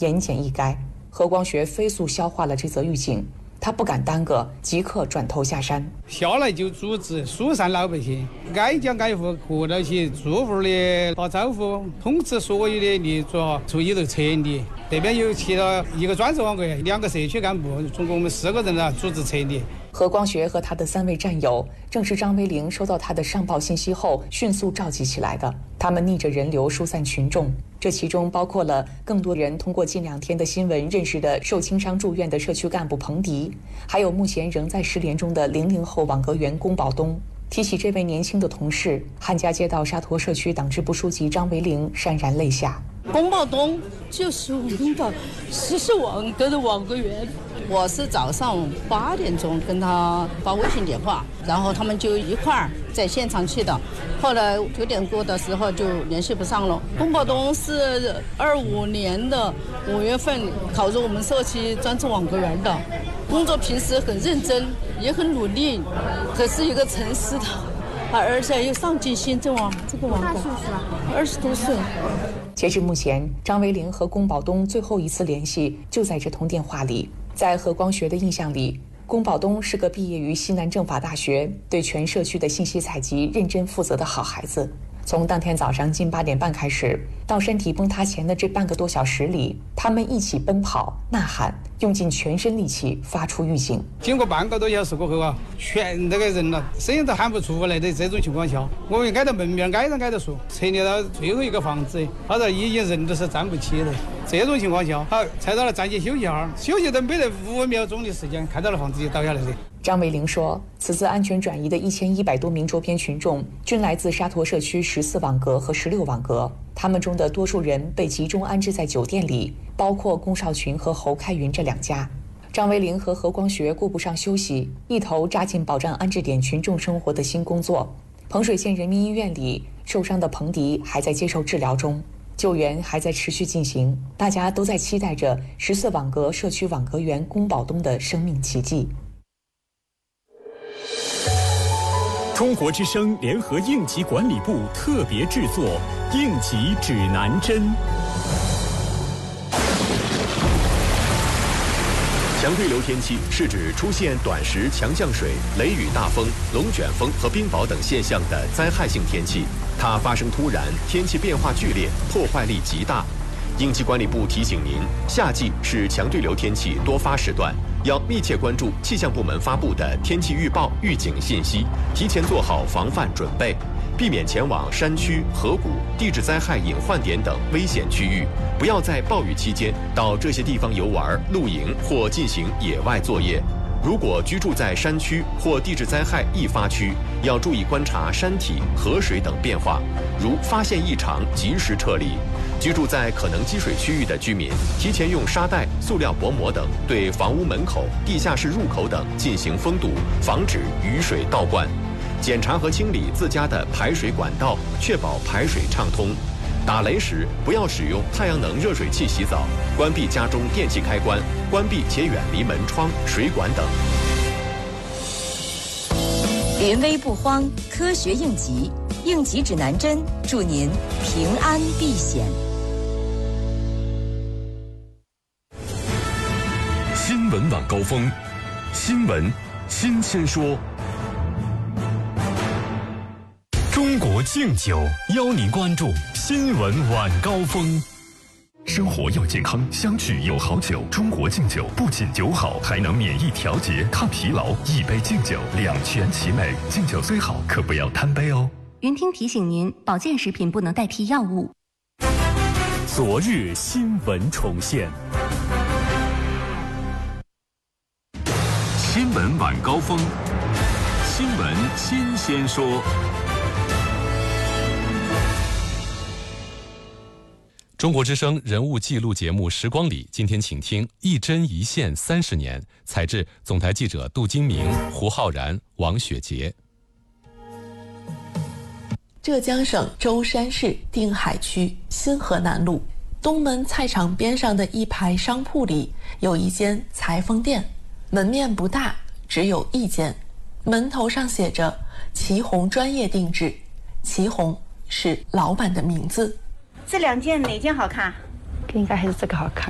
言简意赅。何光学飞速消化了这则预警，他不敢耽搁，即刻转头下山。 下来就组织疏散老百姓，挨家挨户和到起住户的打招呼，通知所有的业主注意头撤离。这边有起了1个专职网格员，2个社区干部，总共我们4个人呢组织撤离。 何光学和他的3位战友，正是张维龄收到他的上报信息后迅速召集起来的。他们逆着人流疏散群众，这其中包括了更多人通过近2天的新闻认识的受轻伤住院的社区干部彭迪，还有目前仍在失联中的00后网格员龚宝东。提起这位年轻的同事，汉家街道沙陀社区党支部书记张维龄潸然泪下。 龚宝东就是我们的40万个的网格员。我是早上8点钟跟他发微信电话，然后他们就一块儿在现场去的。后来9点多的时候就联系不上了。龚宝东是25年的5月份考入我们社区专职网格员的，工作平时很认真，也很努力，可是一个诚实的，而且有上进心。这个网格20多岁。 截至目前，张维龄和龚宝东最后一次联系就在这通电话里。在何光学的印象里，龚宝东是个毕业于西南政法大学、对全社区的信息采集认真负责的好孩子。从当天早上近8点半开始，到身体崩塌前的这半个多小时里，他们一起奔跑、呐喊，用尽全身力气发出预警。 经过半个多小时过后啊，全这个人了，声音都喊不出来的这种情况下，我们挨到门面挨着说，撤离到最后一个房子，他这已经人都是站不起的。这种情况下，好，才到了暂且休息下，休息都没得5秒钟的时间，看到了房子就倒下来了。 张维龄说，此次安全转移的1100多名周边群众均来自沙陀社区14网格和16网格，他们中的多数人被集中安置在酒店里，包括龚少群和侯开云这2家。张维龄和何光学顾不上休息，一头扎进保障安置点群众生活的新工作。彭水县人民医院里，受伤的彭迪还在接受治疗中，救援还在持续进行，大家都在期待着14网格社区网格员龚宝东的生命奇迹。 中国之声联合应急管理部特别制作《应急指南针》。 强对流天气是指出现短时强降水、雷雨大风、龙卷风和冰雹等现象的灾害性天气，它发生突然，天气变化剧烈，破坏力极大。应急管理部提醒您，夏季是强对流天气多发时段，要密切关注气象部门发布的天气预报、预警信息，提前做好防范准备，避免前往山区、河谷、地质灾害隐患点等危险区域，不要在暴雨期间到这些地方游玩、露营或进行野外作业。如果居住在山区或地质灾害易发区，要注意观察山体、河水等变化，如发现异常及时撤离。居住在可能积水区域的居民，提前用沙袋、塑料薄膜等对房屋门口、地下室入口等进行封堵，防止雨水倒灌。检查和清理自家的排水管道，确保排水畅通。打雷时不要使用太阳能热水器洗澡，关闭家中电器开关，关闭且远离门窗、水管等。 临危不慌，科学应急，应急指南针，祝您平安避险。 新闻晚高峰，新闻新鲜说。中国敬酒邀您关注新闻晚高峰。生活要健康，相聚有好酒。中国敬酒不仅酒好，还能免疫调节、抗疲劳。一杯敬酒，两全其美。敬酒虽好，可不要贪杯哦。 云听提醒您，保健食品不能代替药物。 昨日新闻重现。新闻晚高峰，新闻新鲜说。 中国之声人物记录节目《时光里》，今天请听一针一线30年，采制总台记者杜金明、胡浩然、王雪杰。 浙江省舟山市定海区新河南路东门菜场边上的一排商铺里，有一间裁缝店，门面不大，只有一间，门头上写着“祁红专业定制”，祁红是老板的名字。 这2件哪件好看？ 应该还是这个好看。